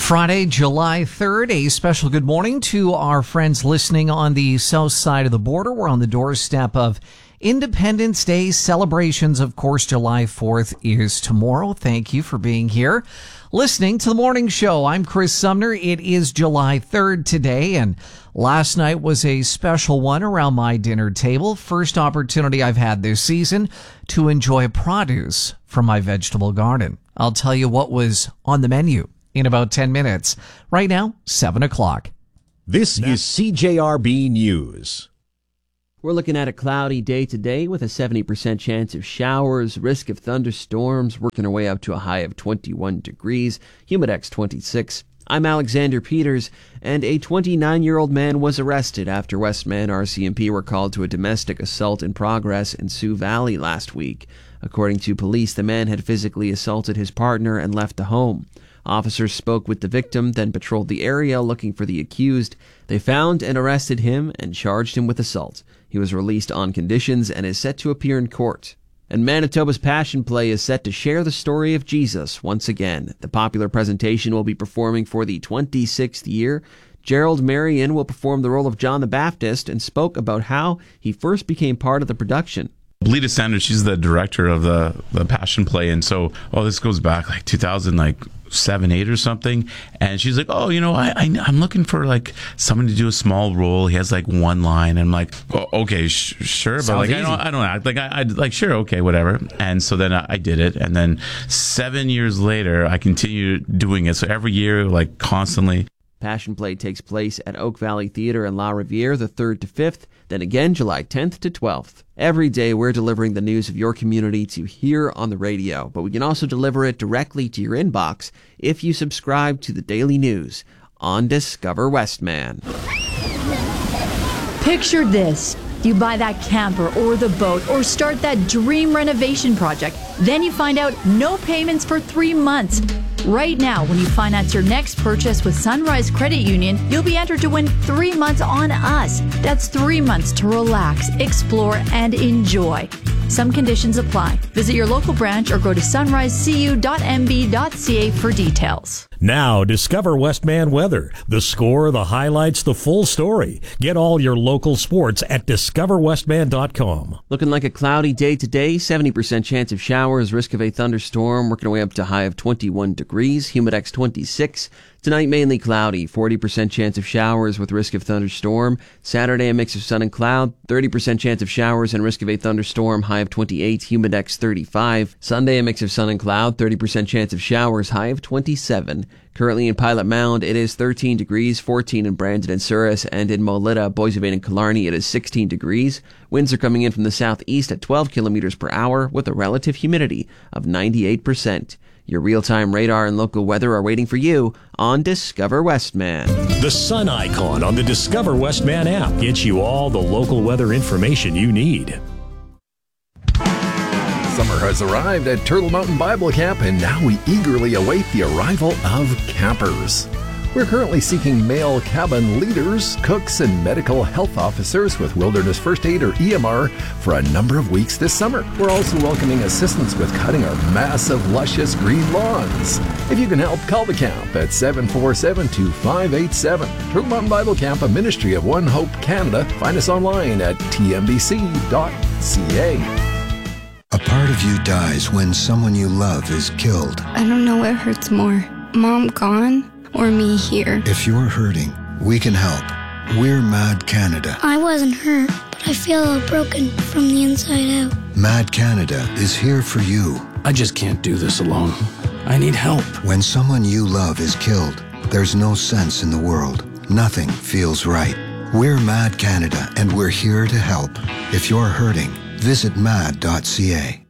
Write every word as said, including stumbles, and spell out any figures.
Friday, July third, a special good morning to our friends listening on the south side of the border. We're on the doorstep of Independence Day celebrations. Of course, July fourth is tomorrow. Thank you for being here, listening to the morning show. I'm Chris Sumner. It is July third today, and last night was a special one around my dinner table. First opportunity I've had this season to enjoy produce from my vegetable garden. I'll tell you what was on the menu in about ten minutes. Right now, seven o'clock. This is C J R B News. We're looking at a cloudy day today with a seventy percent chance of showers, risk of thunderstorms, working our way up to a high of twenty-one degrees, Humidex twenty-six. I'm Alexander Peters, and a twenty-nine-year-old man was arrested after Westman R C M P were called to a domestic assault in progress in Sioux Valley last week. According to police, the man had physically assaulted his partner and left the home. Officers spoke with the victim, then patrolled the area looking for the accused. They found and arrested him and charged him with assault. He was released on conditions and is set to appear in court. And Manitoba's Passion Play is set to share the story of Jesus once again. The popular presentation will be performing for the twenty-sixth year. Gerald Marion will perform the role of John the Baptist and spoke about how he first became part of the production. Lita Sanders, she's the director of the, the Passion Play, and so, oh, this goes back like two thousand, like seven, eight or something, and she's like, oh, you know, I, I I'm looking for like someone to do a small role. He has like one line, and I'm like, oh, okay, sh- sure, but Sounds like easy. I don't I don't act like I I like sure, okay, whatever. And so then I, I did it, and then seven years later, I continued doing it. So every year, like constantly. Passion Play takes place at Oak Valley Theatre in La Riviere the third to fifth, then again July tenth to twelfth. Every day we're delivering the news of your community to here on the radio, but we can also deliver it directly to your inbox if you subscribe to the Daily News on Discover Westman. Picture this. You buy that camper or the boat or start that dream renovation project. Then you find out no payments for three months. Right now, when you finance your next purchase with Sunrise Credit Union, you'll be entered to win three months on us. That's three months to relax, explore, and enjoy. Some conditions apply. Visit your local branch or go to sunrise c u dot m b dot c a for details. Now, discover Westman weather. The score, the highlights, the full story. Get all your local sports at discover westman dot com. Looking like a cloudy day today, seventy percent chance of showers, risk of a thunderstorm, working our way up to a high of twenty-one degrees, Humidex twenty-six. Tonight, mainly cloudy, forty percent chance of showers with risk of thunderstorm. Saturday, a mix of sun and cloud, thirty percent chance of showers and risk of a thunderstorm, high of twenty-eight, Humidex thirty-five. Sunday, a mix of sun and cloud, thirty percent chance of showers, high of twenty-seven. Currently in Pilot Mound, it is thirteen degrees, fourteen in Brandon and Souris, and in Molita, Boissevain, and Killarney, it is sixteen degrees. Winds are coming in from the southeast at twelve kilometers per hour with a relative humidity of ninety-eight percent. Your real-time radar and local weather are waiting for you on Discover Westman. The sun icon on the Discover Westman app gets you all the local weather information you need. Summer has arrived at Turtle Mountain Bible Camp, and now we eagerly await the arrival of campers. We're currently seeking male cabin leaders, cooks, and medical health officers with Wilderness First Aid or E M R for a number of weeks this summer. We're also welcoming assistance with cutting our massive, luscious green lawns. If you can help, call the camp at seven four seven, two five eight seven. Turtle Mountain Bible Camp, a ministry of One Hope Canada. Find us online at t m b c dot c a. A part of you dies when someone you love is killed. I don't know what hurts more, Mom gone or me here. If you're hurting, we can help. We're Mad Canada. I wasn't hurt, but I feel all broken from the inside out. Mad Canada is here for you. I just can't do this alone. I need help. When someone you love is killed, there's no sense in the world. Nothing feels right. We're Mad Canada, and we're here to help. If you're hurting, visit mad dot c a.